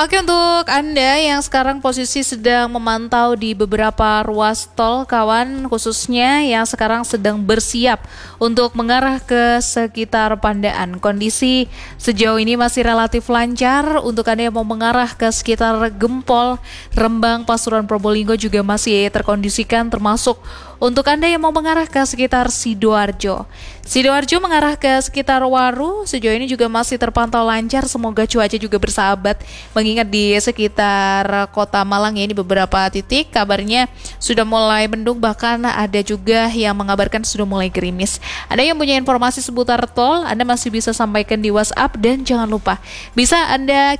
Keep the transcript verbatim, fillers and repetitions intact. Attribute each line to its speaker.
Speaker 1: Oke, untuk Anda yang sekarang posisi sedang memantau di beberapa ruas tol, kawan, khususnya yang sekarang sedang bersiap untuk mengarah ke sekitar Pandaan. Kondisi sejauh ini masih relatif lancar. Untuk Anda yang mau mengarah ke sekitar Gempol, Rembang, Pasuruan, Probolinggo juga masih terkondisikan, termasuk untuk Anda yang mau mengarah ke sekitar Sidoarjo. Sidoarjo mengarah ke sekitar Waru, sejauh ini juga masih terpantau lancar. Semoga cuaca juga bersahabat. Mengingat di sekitar kota Malang ya, ini beberapa titik kabarnya sudah mulai mendung, bahkan ada juga yang mengabarkan sudah mulai gerimis. Ada yang punya informasi seputar tol, Anda masih bisa sampaikan di WhatsApp, dan jangan lupa bisa Anda